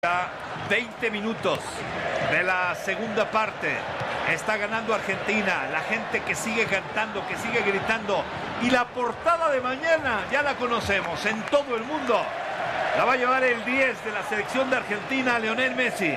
Ya 20 minutos de la segunda parte. Está ganando Argentina. La gente que sigue cantando, que sigue gritando. Y la portada de mañana ya la conocemos en todo el mundo. La va a llevar el 10 de la selección de Argentina, Lionel Messi.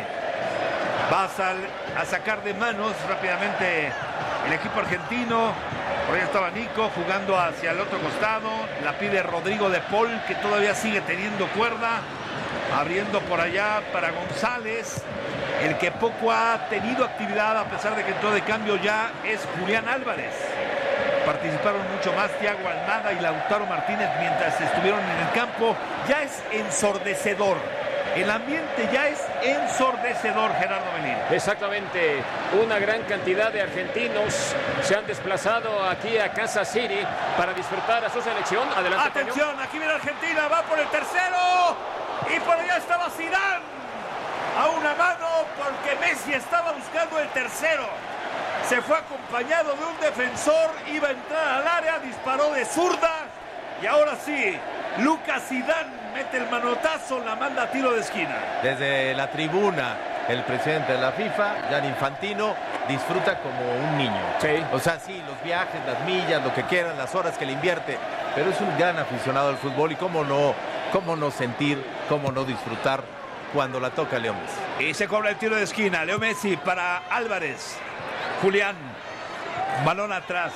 Va a sacar de manos rápidamente el equipo argentino. Por ahí estaba Nico jugando hacia el otro costado. La pide Rodrigo de Paul, que todavía sigue teniendo cuerda. Abriendo por allá para González. El que poco ha tenido actividad, a pesar de que entró de cambio ya, es Julián Álvarez. Participaron mucho más Thiago Almada y Lautaro Martínez mientras estuvieron en el campo. Ya es ensordecedor. El ambiente ya es ensordecedor, Gerardo Melín. Exactamente. Una gran cantidad de argentinos se han desplazado aquí a Kansas City para disfrutar a su selección. Adelante, atención, Toño. Aquí viene Argentina, va por el tercero. Y por allá estaba Zidane. A una mano porque Messi estaba buscando el tercero. Se fue acompañado de un defensor, iba a entrar al área, disparó de zurda. Y ahora sí, Lucas Zidane mete el manotazo, la manda a tiro de esquina. Desde la tribuna, el presidente de la FIFA, Gianni Infantino, disfruta como un niño. Sí. O sea, sí, los viajes, las millas, lo que quieran, las horas que le invierte, pero es un gran aficionado al fútbol y cómo no sentir, cómo no disfrutar cuando la toca Leo Messi. Y se cobra el tiro de esquina, Leo Messi para Álvarez. Julián, balón atrás.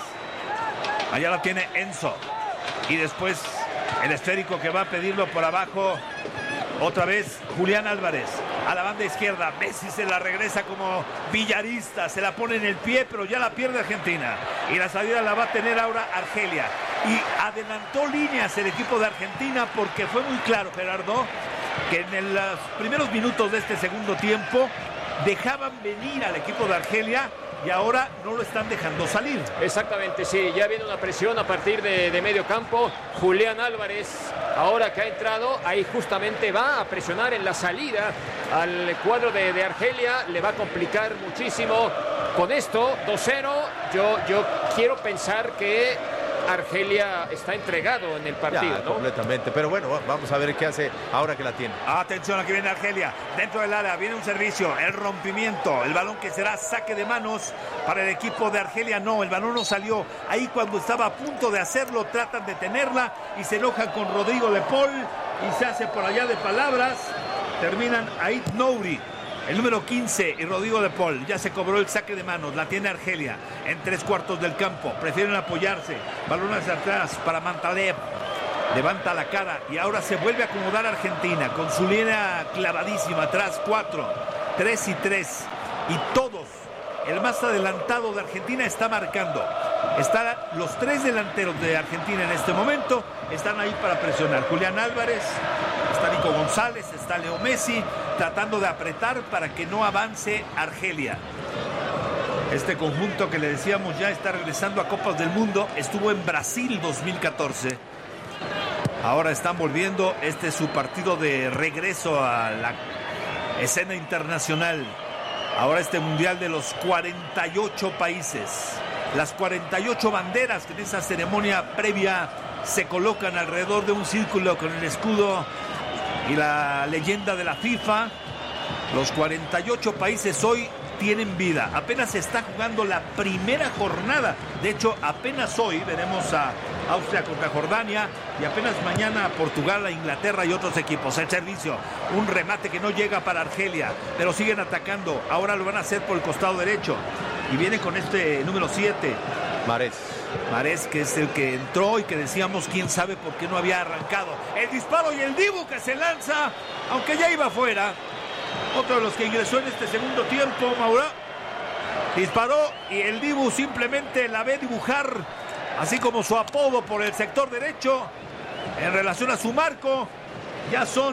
Allá la tiene Enzo. Y después el esférico que va a pedirlo por abajo. Otra vez Julián Álvarez a la banda izquierda. Messi se la regresa como villarista. Se la pone en el pie, pero ya la pierde Argentina. Y la salida la va a tener ahora Argelia. Y adelantó líneas el equipo de Argentina porque fue muy claro, Gerardo, que en los primeros minutos de este segundo tiempo dejaban venir al equipo de Argelia. Y ahora no lo están dejando salir. Exactamente, sí. Ya viene una presión a partir de medio campo. Julián Álvarez, ahora que ha entrado, ahí justamente va a presionar en la salida al cuadro de Argelia. Le va a complicar muchísimo. Con esto, 2-0, yo quiero pensar que Argelia está entregado en el partido, ya, ¿no? Completamente, pero bueno, vamos a ver qué hace ahora que la tiene. Atención, aquí viene Argelia, dentro del área, viene un servicio, el rompimiento, el balón que será saque de manos para el equipo de Argelia. No, el balón no salió, ahí cuando estaba a punto de hacerlo, tratan de tenerla y se enojan con Rodrigo de Paul y se hace por allá de palabras, terminan Ait Nouri. El número 15 y Rodrigo de Paul. Ya se cobró el saque de manos. La tiene Argelia en 3/4 del campo. Prefieren apoyarse. Balón hacia atrás para Mantaleb. Levanta la cara y ahora se vuelve a acomodar Argentina con su línea clavadísima. Atrás 4, 3 y 3. Y todos, el más adelantado de Argentina está marcando. Están los 3 delanteros de Argentina en este momento. Están ahí para presionar. Julián Álvarez, está Nico González, está Leo Messi, tratando de apretar para que no avance Argelia. Este conjunto que le decíamos ya está regresando a Copas del Mundo. Estuvo en Brasil 2014. Ahora están volviendo. Este es su partido de regreso a la escena internacional. Ahora este mundial de los 48 países. Las 48 banderas que en esa ceremonia previa se colocan alrededor de un círculo con el escudo y la leyenda de la FIFA. Los 48 países hoy tienen vida. Apenas se está jugando la primera jornada. De hecho, apenas hoy veremos a Austria contra Jordania y apenas mañana a Portugal, a Inglaterra y otros equipos. El servicio, un remate que no llega para Argelia, pero siguen atacando. Ahora lo van a hacer por el costado derecho y viene con este número 7. Marés, que es el que entró y que decíamos quién sabe por qué no había arrancado. El disparo y el Dibu que se lanza, aunque ya iba afuera. Otro de los que ingresó en este segundo tiempo, Maura. Disparó y el Dibu simplemente la ve dibujar, así como su apodo por el sector derecho, en relación a su marco. Ya son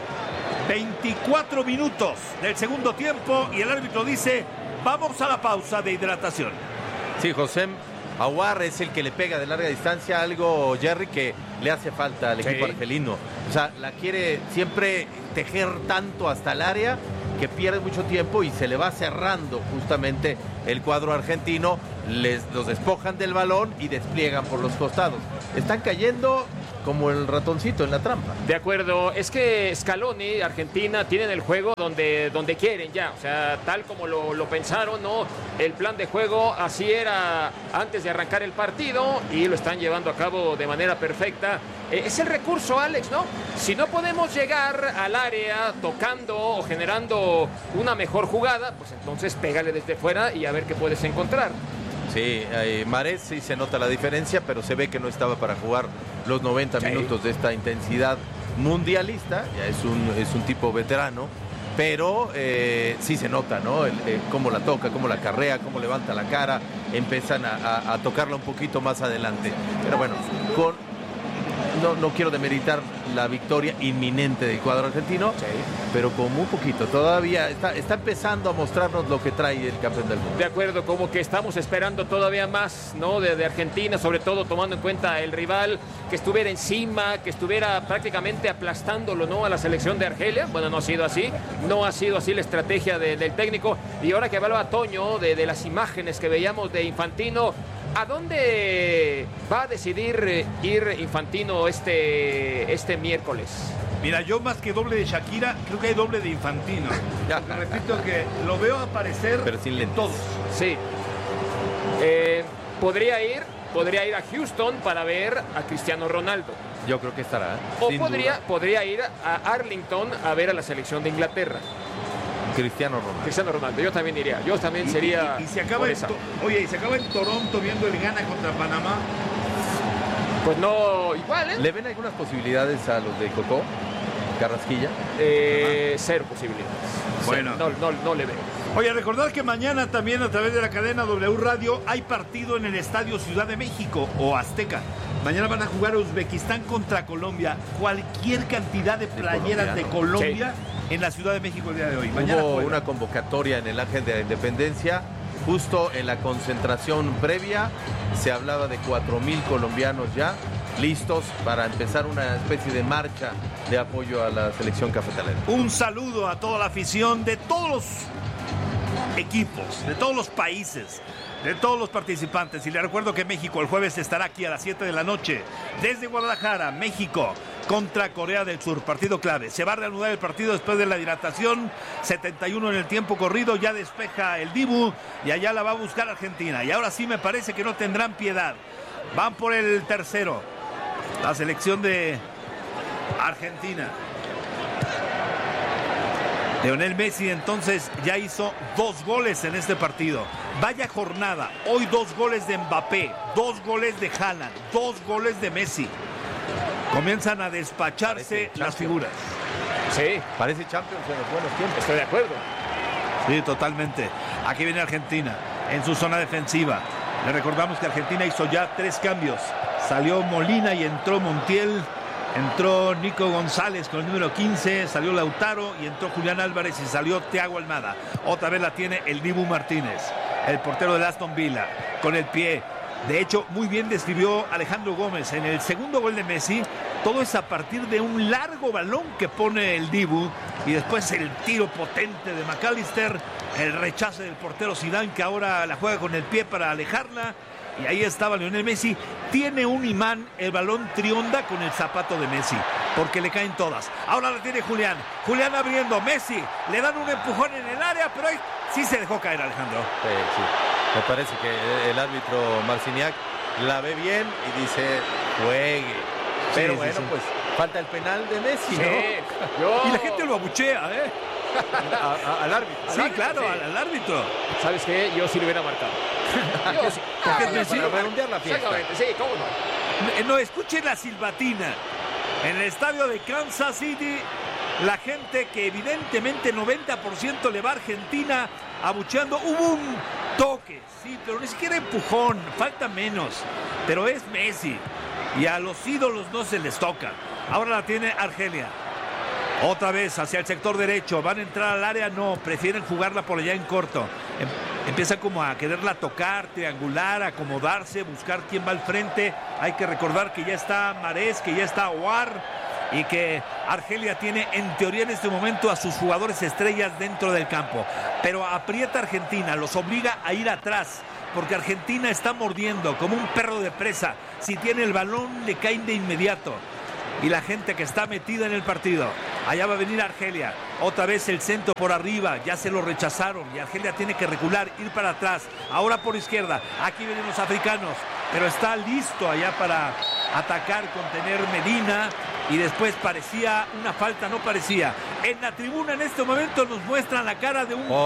24 minutos del segundo tiempo y el árbitro dice, vamos a la pausa de hidratación. Sí, José Aouar es el que le pega de larga distancia, algo, Jerry, que le hace falta al equipo argelino. O sea, la quiere siempre tejer tanto hasta el área que pierde mucho tiempo y se le va cerrando justamente el cuadro argentino. Los despojan del balón y despliegan por los costados. Están cayendo como el ratoncito en la trampa. De acuerdo, es que Scaloni, Argentina, tienen el juego donde quieren ya, o sea, tal como lo pensaron, ¿no? El plan de juego así era antes de arrancar el partido y lo están llevando a cabo de manera perfecta. Es el recurso, Alex, ¿no? Si no podemos llegar al área tocando o generando una mejor jugada, pues entonces pégale desde fuera y a ver qué puedes encontrar. Sí, Mahrez sí se nota la diferencia, pero se ve que no estaba para jugar los 90 minutos de esta intensidad mundialista. Ya es un tipo veterano, pero sí se nota, ¿no? Cómo la toca, cómo la carrea, cómo levanta la cara, empiezan a tocarla un poquito más adelante. Pero bueno, no quiero demeritar la victoria inminente del cuadro argentino, pero con muy poquito. Todavía está empezando a mostrarnos lo que trae el campeón del mundo. De acuerdo, como que estamos esperando todavía más, ¿no? De Argentina, sobre todo tomando en cuenta el rival, que estuviera encima, que estuviera prácticamente aplastándolo, ¿no? A la selección de Argelia. Bueno, no ha sido así la estrategia del técnico. Y ahora que hablaba Toño de las imágenes que veíamos de Infantino, ¿a dónde va a decidir ir Infantino este miércoles? Mira, yo más que doble de Shakira, creo que hay doble de Infantino. Repito que lo veo aparecer, pero sin lentes. Todos. Sí. Podría ir a Houston para ver a Cristiano Ronaldo. Yo creo que estará. O podría ir a Arlington a ver a la selección de Inglaterra. Cristiano Ronaldo. Yo también iría. Yo también sería. Y se acaba y se acaba en Toronto viendo el Ghana contra Panamá. Pues no, igual, ¿eh? ¿Le ven algunas posibilidades a los de Cocó? Carrasquilla. Cero posibilidades. Bueno. No le veo. Oye, recordar que mañana también a través de la cadena W Radio hay partido en el Estadio Ciudad de México o Azteca. Mañana van a jugar Uzbekistán contra Colombia. Cualquier cantidad de playeras de Colombia en la Ciudad de México el día de hoy. Mañana hubo juega una convocatoria en el Ángel de la Independencia. Justo en la concentración previa se hablaba de 4,000 colombianos ya listos para empezar una especie de marcha de apoyo a la selección cafetalera. Un saludo a toda la afición de todos los equipos, de todos los países, de todos los participantes. Y les recuerdo que México el jueves estará aquí a las 7 de la noche desde Guadalajara, México contra Corea del Sur, partido clave. Se va a reanudar el partido después de la dilatación, 71 en el tiempo corrido, ya despeja el Dibu y allá la va a buscar Argentina. Y ahora sí me parece que no tendrán piedad. Van por el tercero, la selección de Argentina. Lionel Messi entonces ya hizo 2 goles en este partido. Vaya jornada, hoy 2 goles de Mbappé, 2 goles de Haaland, 2 goles de Messi. Comienzan a despacharse las figuras. Sí, parece Champions en los buenos tiempos. Estoy de acuerdo. Sí, totalmente. Aquí viene Argentina en su zona defensiva. Le recordamos que Argentina hizo ya 3 cambios. Salió Molina y entró Montiel. Entró Nico González con el número 15, salió Lautaro y entró Julián Álvarez y salió Thiago Almada. Otra vez la tiene el Dibu Martínez, el portero de Aston Villa, con el pie. De hecho, muy bien describió Alejandro Gómez en el segundo gol de Messi. Todo es a partir de un largo balón que pone el Dibu y después el tiro potente de McAllister, el rechace del portero Zidane que ahora la juega con el pie para alejarla. Y ahí estaba Lionel Messi. Tiene un imán, el balón trionda con el zapato de Messi, porque le caen todas. Ahora la tiene Julián. Julián abriendo, Messi. Le dan un empujón en el área, pero ahí sí se dejó caer, Alejandro. Sí. Me parece que el árbitro Marciniak la ve bien y dice, juegue. Pero sí, bueno, sí. Pues falta el penal de Messi, ¿no? Y la gente lo abuchea, ¿eh? Al árbitro. Sí, claro, sí. Al árbitro. ¿Sabes qué? Yo sí lo hubiera marcado. Yo sí. Porque es Messi. Para redondear la fiesta. Exactamente, sí, cómo no. No, escuchen la silbatina. En el estadio de Kansas City, la gente que evidentemente 90% le va a Argentina abucheando. Hubo un toque, sí, pero ni siquiera empujón, falta menos. Pero es Messi. Y a los ídolos no se les toca. Ahora la tiene Argelia. Otra vez hacia el sector derecho. ¿Van a entrar al área? No, prefieren jugarla por allá en corto. Empieza como a quererla tocar, triangular, acomodarse, buscar quién va al frente. Hay que recordar que ya está Mahrez, que ya está Aouar y que Argelia tiene en teoría en este momento a sus jugadores estrellas dentro del campo. Pero aprieta Argentina, los obliga a ir atrás, porque Argentina está mordiendo como un perro de presa. Si tiene el balón, le caen de inmediato. y la gente que está metida en el partido. Allá va a venir Argelia. Otra vez el centro por arriba. Ya se lo rechazaron y Argelia tiene que recular, ir para atrás. Ahora por izquierda. Aquí vienen los africanos. Pero está listo allá para atacar, contener Medina. Y después parecía una falta, no parecía. En la tribuna en este momento nos muestran la cara de un